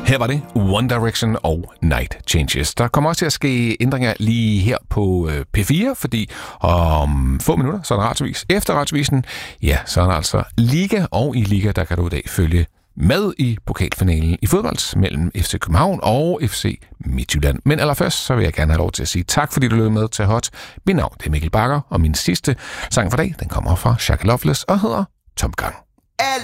Her var det One Direction og Night Changes. Der kommer også til at ske ændringer lige her på P4, fordi om få minutter, så er der radiovis. Efter radiovisen, ja, så er der altså Liga, og i Liga, der kan du i dag følge med i pokalfinalen i fodbold mellem FC København og FC Midtjylland. Men allerførst, så vil jeg gerne have lov til at sige tak, fordi du lød med til Hot. Mit navn er Mikkel Bakker, og min sidste sang for dag, den kommer fra Shaka Loveless og hedder Tomgang.